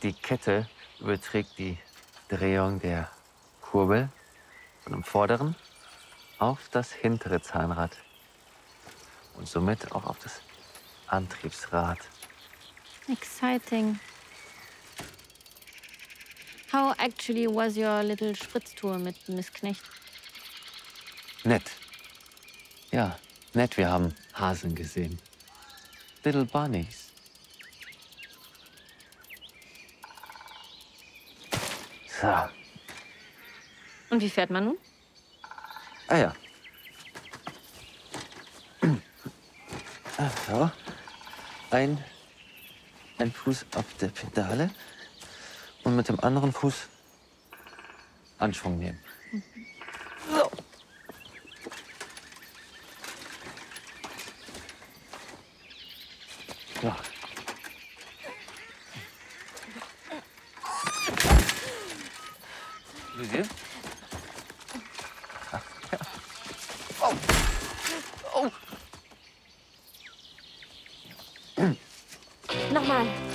Die Kette überträgt die Drehung der Kurbel von dem vorderen auf das hintere Zahnrad und somit auch auf das Antriebsrad. Exciting. How actually was your little Spritztour mit Miss Knecht? Nett. Ja, nett. Wir haben Hasen gesehen. Little Bunnies. So. Und wie fährt man nun? Ah ja. So. Ein Fuß auf der Pedale und mit dem anderen Fuß Anschwung nehmen. So. So. Lucie? Ja. Oh. Oh. Nochmal.